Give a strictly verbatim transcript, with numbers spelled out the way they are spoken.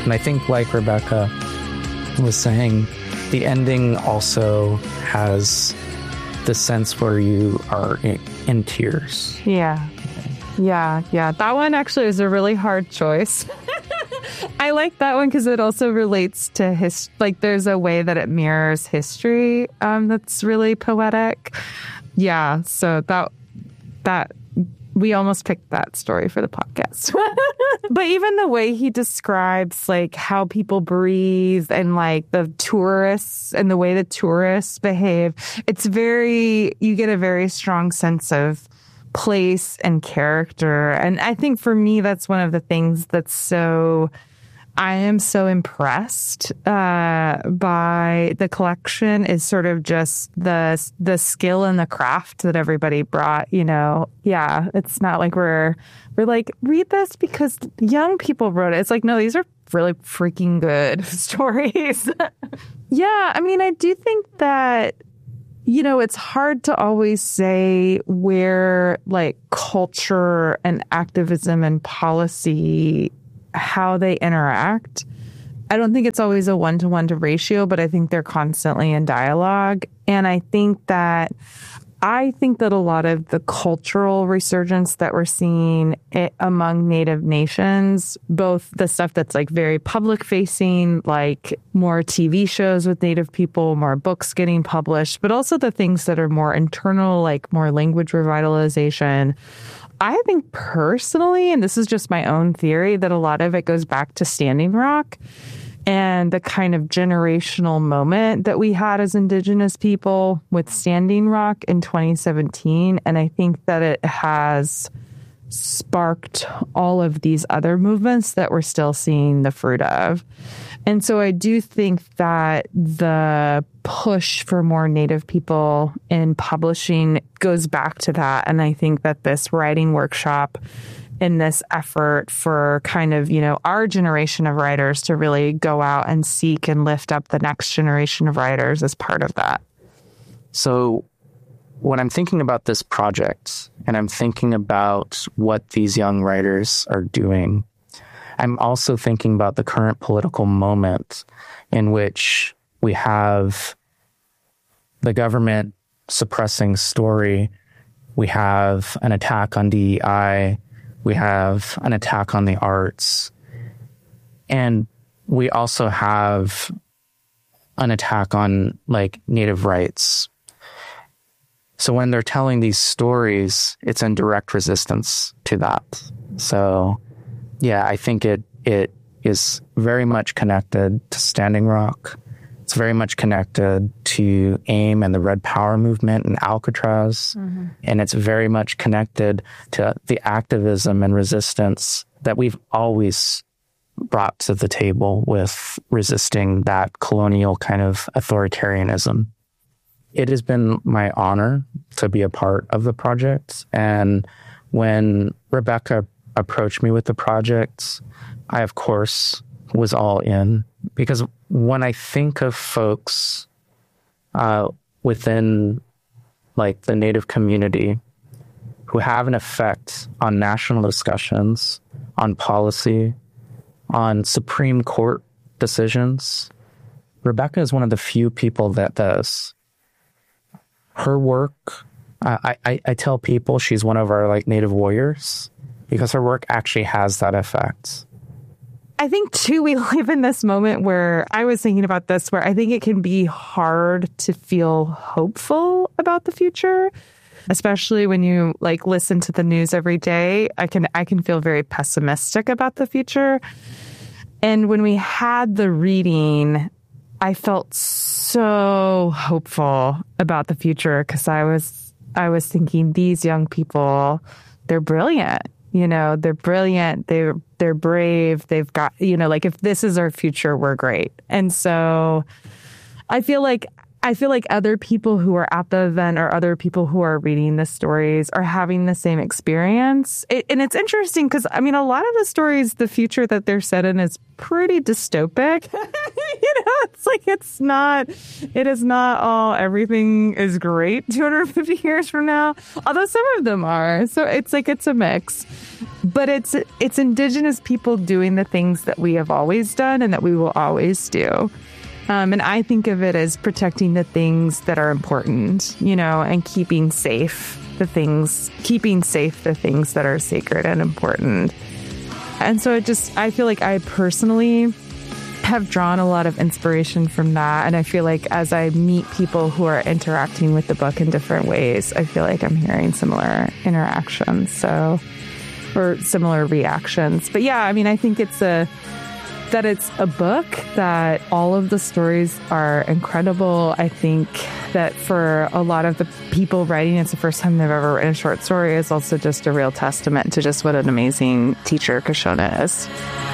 And I think, like Rebecca was saying, the ending also has the sense where you are in, in tears. Yeah. Yeah. Yeah. That one actually is a really hard choice. I like that one because it also relates to his, like there's a way that it mirrors history um, that's really poetic. Yeah. So that, that, we almost picked that story for the podcast. But even the way he describes like how people breathe and like the tourists and the way the tourists behave, it's very, you get a very strong sense of place and character. And I think for me, that's one of the things that's so, I am so impressed uh, by the collection is sort of just the the skill and the craft that everybody brought. You know, yeah, it's not like we're we're like read this because young people wrote it. It's like no, these are really freaking good stories. Yeah, I mean, I do think that you know it's hard to always say where like culture and activism and policy, how they interact. I don't think it's always a one-to-one to ratio, but I think they're constantly in dialogue. And I think that I think that a lot of the cultural resurgence that we're seeing it, among Native nations, both the stuff that's like very public facing, like more T V shows with Native people, more books getting published, but also the things that are more internal, like more language revitalization. I think personally, and this is just my own theory, that a lot of it goes back to Standing Rock and the kind of generational moment that we had as Indigenous people with Standing Rock in twenty seventeen. And I think that it has sparked all of these other movements that we're still seeing the fruit of. And so I do think that the push for more Native people in publishing goes back to that. And I think that this writing workshop and this effort for kind of, you know, our generation of writers to really go out and seek and lift up the next generation of writers is part of that. So when I'm thinking about this project and I'm thinking about what these young writers are doing, I'm also thinking about the current political moment in which we have the government suppressing story. We have an attack on D E I. We have an attack on the arts. And we also have an attack on like Native rights. So when they're telling these stories, it's in direct resistance to that. So yeah, I think it it is very much connected to Standing Rock. It's very much connected to AIM and the Red Power movement in Alcatraz. Mm-hmm. And it's very much connected to the activism and resistance that we've always brought to the table with resisting that colonial kind of authoritarianism. It has been my honor to be a part of the project. And when Rebecca approached me with the project, I, of course, was all in. Because when I think of folks uh, within like the Native community who have an effect on national discussions, on policy, on Supreme Court decisions, Rebecca is one of the few people that does. Her work, I, I, I tell people she's one of our like Native warriors because her work actually has that effect. I think, too, we live in this moment where I was thinking about this, where I think it can be hard to feel hopeful about the future, especially when you like listen to the news every day. I can I can feel very pessimistic about the future. And when we had the reading, I felt so hopeful about the future because I was I was thinking these young people, they're brilliant. You know, they're brilliant. They're they're brave. They've got, you know, like if this is our future, we're great. And so I feel like I feel like other people who are at the event or other people who are reading the stories are having the same experience. It, and it's interesting because, I mean, a lot of the stories, the future that they're set in is pretty dystopic. You know, it's like it's not, it is not all, everything is great two hundred fifty years from now, although some of them are. So it's like, it's a mix. But it's it's indigenous people doing the things that we have always done and that we will always do. Um, and I think of it as protecting the things that are important, you know, and keeping safe the things, keeping safe the things that are sacred and important. And so it just, I feel like I personally have drawn a lot of inspiration from that. And I feel like as I meet people who are interacting with the book in different ways, I feel like I'm hearing similar interactions. So, or similar reactions. But yeah, I mean, I think it's a, that it's a book that all of the stories are incredible. I think that for a lot of the people writing, it's the first time they've ever written a short story is also just a real testament to just what an amazing teacher Kashona is.